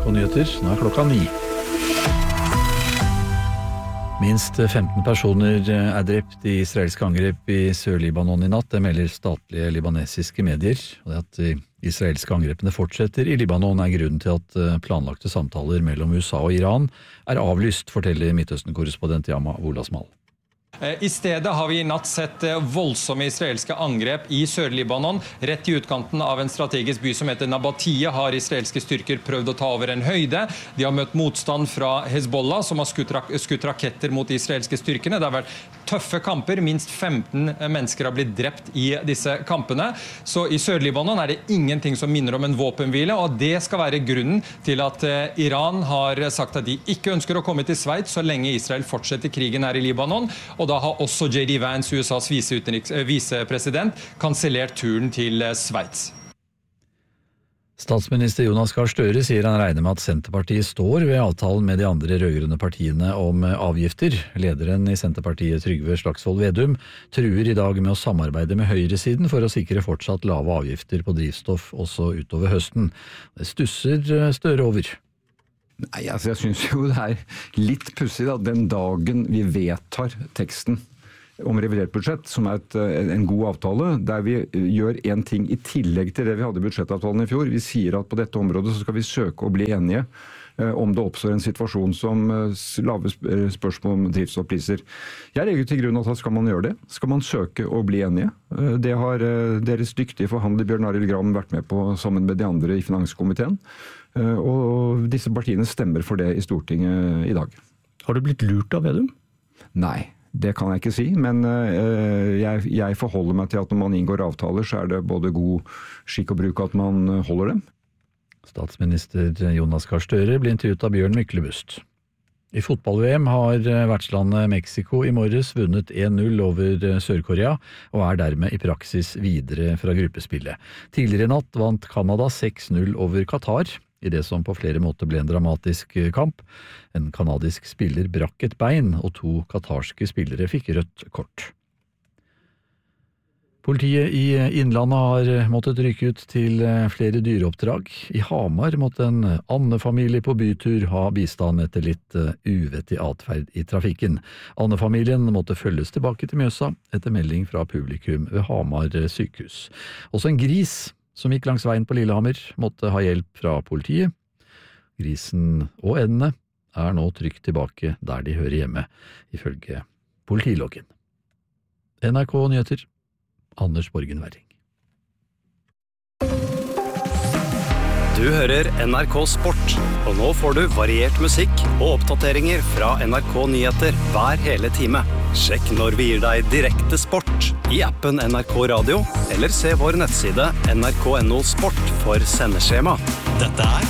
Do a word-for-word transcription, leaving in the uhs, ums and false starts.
N R K Nyheter. Nå er klokka ni. Minst femten personer er drept i israelske angrep i Sør-Libanon i natt. Det melder statlige libanesiske medier. Og det at de israelske angrepene fortsetter i Libanon er grunnen til at planlagte samtaler mellom U S A og Iran er avlyst, forteller Midtøsten-korrespondent Yama Wolasmal. I stedet har vi i natt sett voldsomme israelske angrep i Sør-Libanon. Rett i utkanten av en strategisk by som heter Nabatia har israelske styrker prøvd å ta over en høyde. De har møtt motstand fra Hezbollah, som har skutt, rak skutt raketter mot de israelske styrkene. Det har vært tøffe kamper. Minst femten mennesker har blitt drept i disse kampene. Så i Sør-Libanon er det ingenting som minner om en våpenhvile, og det skal være grunnen til at Iran har sagt at de ikke ønsker å komme til Sveits så lenge Israel fortsetter krigen her i Libanon. Og da har også J D Vance, U S As visepresident, kansellert turen til Sveits. Statsminister Jonas Gahr Støre sier han regner med at Senterpartiet står ved avtalen med de andre rødgrønne partiene om avgifter. Lederen i Senterpartiet, Trygve Slagsvold Vedum, truer i dag med å samarbeide med høyresiden for å sikre fortsatt lave avgifter på drivstoff også utover høsten. Det stusser Støre over. Nei, altså jeg synes jo det er litt pussig da, den dagen vi vedtar teksten om revidert budsjett, som er et, en god avtale, der vi gjør en ting i tillegg til det vi hadde i budsjettavtalen i fjor. Vi sier at på dette området så skal vi søke å bli enige om det oppstår en situasjon som lave spørsmål om drivstoffpriser. Jeg legger til grunn at da skal man gjøre det. Skal man søke å bli enige? Det har deres dyktige forhandler Bjørn Arild Gram vært med på sammen med de andre i finanskomiteen. Og disse partiene stemmer for det i Stortinget i dag. Har du blitt lurt av Vedum? Nei, det kan jeg ikke si, men jeg, jeg forholder meg til at når man inngår avtaler, så er det både god skikk og bruk at man holder dem. Statsminister Jonas Gahr Støre blir intervjuet av Bjørn Myklebust. I fotball-V M har vertslandet Mexico i morges vunnet en null over Sør-Korea, og er dermed i praksis videre fra gruppespillet. Tidligere i natt vant Canada seks null over Qatar, i det som på flere måter ble en dramatisk kamp. En kanadisk spiller brakk et bein, og to katarske spillere fikk rødt kort. Politiet i Innlandet har måttet rykke ut til flere dyreoppdrag. I Hamar måtte en andefamilie på bytur ha bistand etter litt uvettig atferd i trafikken. Andefamilien måtte følges tilbake til Mjøsa etter melding fra publikum ved Hamar sykehus. Også en gris som gikk langs veien på Lillehammer måtte ha hjelp fra politiet. Grisen og endene er nå trygt tilbake der de hører hjemme, ifølge politiloggen. N R K Nyheter. Anders Borgen Werring. Du hører N R K Sport, og nå får du variert musikk og oppdateringer fra N R K Nyheter hver hele time. Sjekk når vi gir deg direkte sport i appen N R K Radio, eller se vår nettside N R K punktum no sport for sendeskjema. Dette er